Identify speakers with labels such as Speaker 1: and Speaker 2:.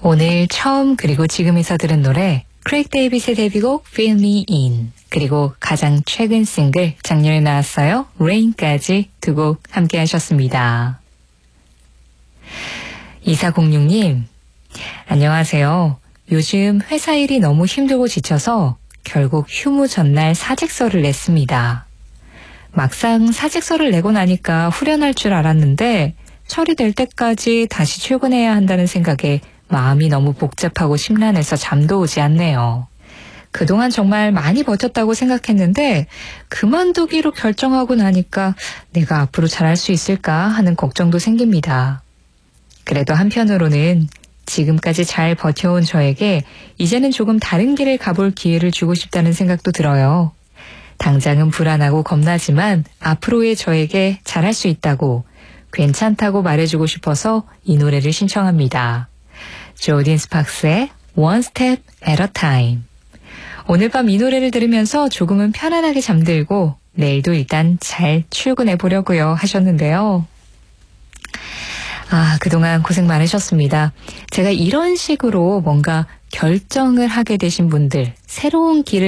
Speaker 1: 오늘 처음 그리고 지금에서 들은 노래 크레이크 데이빗의 데뷔곡 Fill Me In, 그리고 가장 최근 싱글 작년에 나왔어요 Rain까지 두 곡 함께 하셨습니다. 2406님, 안녕하세요. 요즘 회사 일이 너무 힘들고 지쳐서 결국 휴무 전날 사직서를 냈습니다. 막상 사직서를 내고 나니까 후련할 줄 알았는데 처리될 때까지 다시 출근해야 한다는 생각에 마음이 너무 복잡하고 심란해서 잠도 오지 않네요. 그동안 정말 많이 버텼다고 생각했는데 그만두기로 결정하고 나니까 내가 앞으로 잘할 수 있을까 하는 걱정도 생깁니다. 그래도 한편으로는 지금까지 잘 버텨온 저에게 이제는 조금 다른 길을 가볼 기회를 주고 싶다는 생각도 들어요. 당장은 불안하고 겁나지만 앞으로의 저에게 잘할 수 있다고, 괜찮다고 말해주고 싶어서 이 노래를 신청합니다. 조딘 스팍스의 One Step at a Time. 오늘 밤 이 노래를 들으면서 조금은 편안하게 잠들고 내일도 일단 잘 출근해 보려고요 하셨는데요. 그동안 고생 많으셨습니다. 제가 이런 식으로 뭔가 결정을 하게 되신 분들, 새로운 길을